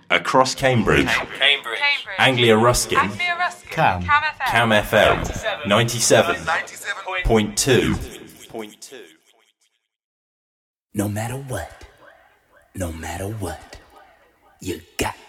Across Cambridge. Anglia Ruskin. Cam FM 97.2. No matter what, you got